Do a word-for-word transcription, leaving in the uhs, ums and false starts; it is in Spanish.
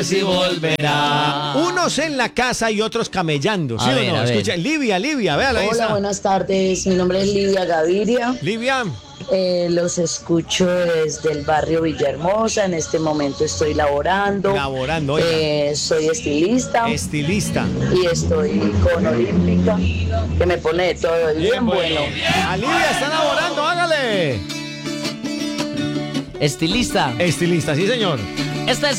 si volverá. Unos en la casa y otros camellando, ¿sí A o ver, no? a ver. Escucha, Livia, Livia, véala ahí Hola, está. buenas tardes. Mi nombre es Lidia Gaviria. Livia, Eh, los escucho desde el barrio Villahermosa. En este momento estoy laborando. laborando, oiga. Eh, soy estilista Estilista. y estoy con Olímpica, que me pone de todo. Bien bueno. A Livia está laborando, hágale. Estilista. Estilista, sí señor. Esta es